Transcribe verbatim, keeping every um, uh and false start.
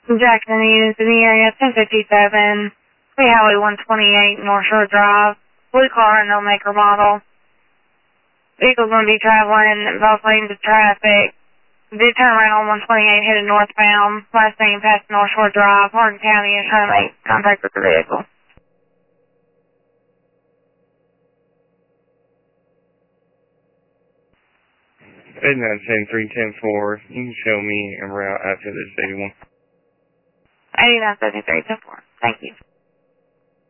Jackson units in the area, ten fifty-seven, State Highway one twenty-eight, North Shore Drive, blue car, no maker model. Vehicle's going to be traveling in both lanes of traffic. Did turn around on one twenty-eight, headed northbound. Last name past North Shore Drive. Hardin County is trying to make contact with the vehicle. eight nine seven three one zero four. You can show me a route out to the city one. eighty-nine seventy-three, ten four. Thank you.